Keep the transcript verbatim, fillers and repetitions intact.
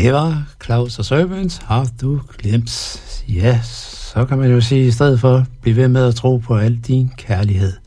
Det var Claus og Servants, har du glemt? Ja, så kan man jo sige, i stedet for, bliv ved med at tro på al din kærlighed.